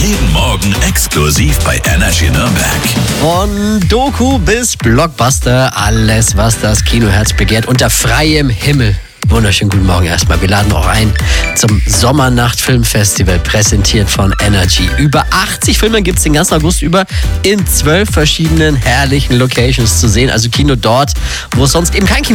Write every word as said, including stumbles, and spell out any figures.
Jeden Morgen exklusiv bei Energy Nürnberg. Von Doku bis Blockbuster, alles, was das Kinoherz begehrt, unter freiem Himmel. Wunderschönen guten Morgen erstmal. Wir laden auch ein zum Sommernacht-Filmfestival, präsentiert von Energy. Über achtzig Filme gibt es den ganzen August über in zwölf verschiedenen herrlichen Locations zu sehen. Also Kino dort, wo es sonst eben kein Kino